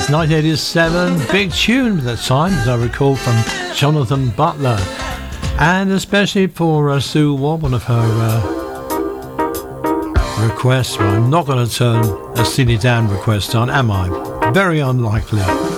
Yes, 1987, big tune at the time, as I recall, from Jonathan Butler. And especially for Sue Ward, one of her requests. Well, I'm not going to turn a Steely Dan request on, am I? Very unlikely.